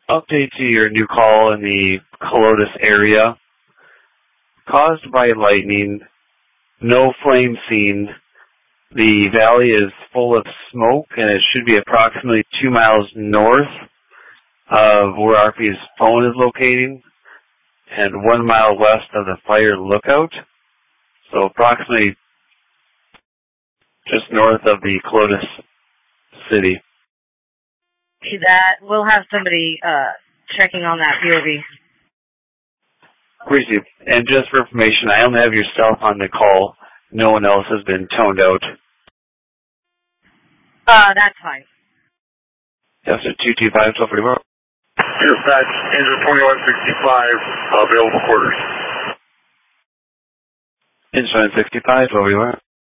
Update to your new call in the Colotis area. Caused by lightning, no flame seen. The valley is full of smoke, and it should be approximately 2 miles north of where RP's phone is locating, and 1 mile west of the fire lookout. So approximately just north of the Colotis city. See that? We'll have somebody checking on that POV. Appreciate it. And just for information, I only have yourself on the call. No one else has been toned out. That's fine. Yes, sir. 225, 1244. Dispatch, engine 2165, available quarters. Engine 65, 1244.